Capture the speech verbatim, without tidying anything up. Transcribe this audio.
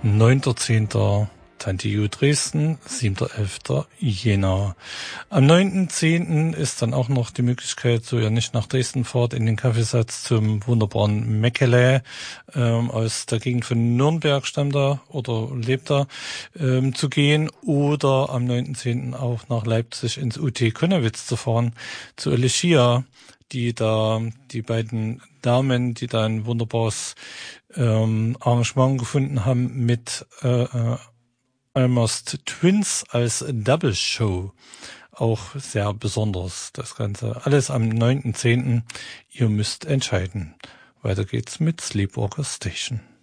neunter zehnter Tante Ju Dresden, siebter elfter Jena. Am neunten zehnten ist dann auch noch die Möglichkeit, so ihr nicht nach Dresden fahrt, in den Kaffeesatz zum wunderbaren Mäkelä ähm, aus der Gegend von Nürnberg stammt er oder lebt er, ähm, zu gehen, oder am neunten zehnten auch nach Leipzig ins U T Konnewitz zu fahren, zu Elicia, die da, die beiden Damen, die da ein wunderbares ähm, Arrangement gefunden haben mit äh, äh, Almost Twins als Double Show. Auch sehr besonders, das Ganze. Alles am neunten zehnten Ihr müsst entscheiden. Weiter geht's mit Sleepwalker Station.